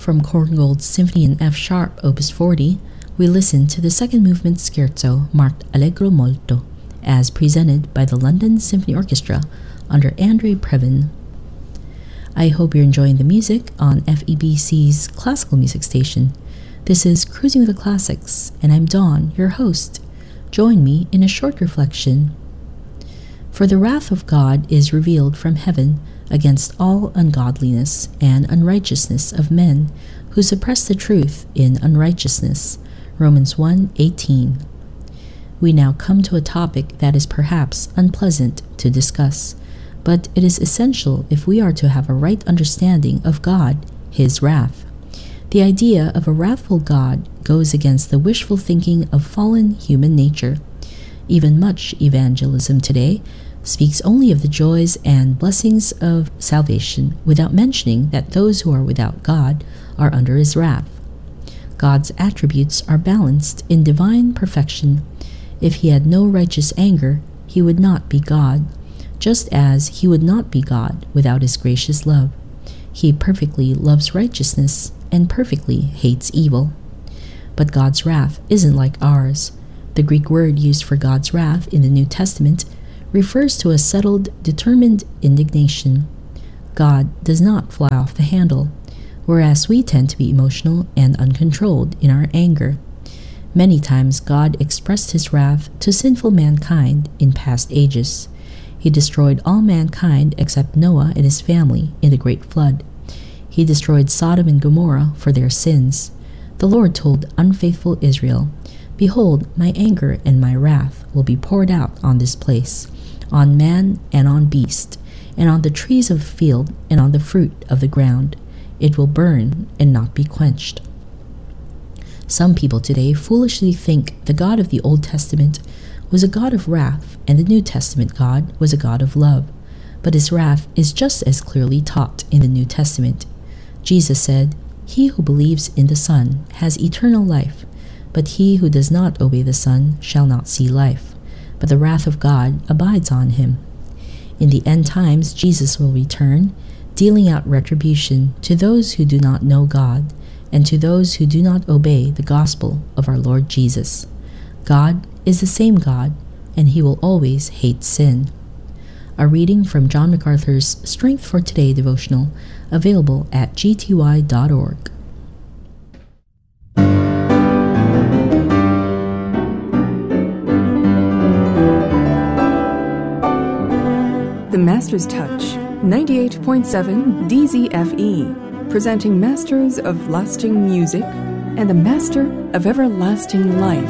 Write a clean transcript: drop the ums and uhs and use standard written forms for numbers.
From Korngold's Symphony in F sharp, Opus 40, we listen to the second movement scherzo marked Allegro molto, as presented by the London Symphony Orchestra under Andre Previn. I hope you're enjoying the music on FEBC's classical music station. This is Cruising with the Classics, and I'm Dawn, your host. Join me in a short reflection. For the wrath of God is revealed from heaven against all ungodliness and unrighteousness of men who suppress the truth in unrighteousness. Romans 1:18. We now come to a topic that is perhaps unpleasant to discuss, but it is essential if we are to have a right understanding of God, His wrath. The idea of a wrathful God goes against the wishful thinking of fallen human nature. Even much evangelism today speaks only of the joys and blessings of salvation without mentioning that those who are without God are under His wrath. God's attributes are balanced in divine perfection. If He had no righteous anger, He would not be God, just as He would not be God without His gracious love. He perfectly loves righteousness and perfectly hates evil. But God's wrath isn't like ours. The Greek word used for God's wrath in the New Testament refers to a settled, determined indignation. God does not fly off the handle, whereas we tend to be emotional and uncontrolled in our anger. Many times God expressed His wrath to sinful mankind in past ages. He destroyed all mankind except Noah and his family in the great flood. He destroyed Sodom and Gomorrah for their sins. The Lord told unfaithful Israel, "Behold, my anger and my wrath will be poured out on this place, on man and on beast, and on the trees of the field and on the fruit of the ground. It will burn and not be quenched." Some people today foolishly think the God of the Old Testament was a God of wrath and the New Testament God was a God of love. But His wrath is just as clearly taught in the New Testament. Jesus said, "He who believes in the Son has eternal life, but he who does not obey the Son shall not see life, but the wrath of God abides on him." In the end times, Jesus will return, dealing out retribution to those who do not know God and to those who do not obey the gospel of our Lord Jesus. God is the same God, and He will always hate sin. A reading from John MacArthur's Strength for Today devotional, available at gty.org. The Master's Touch, 98.7 DZFE, presenting Masters of Lasting Music and the Master of Everlasting Life.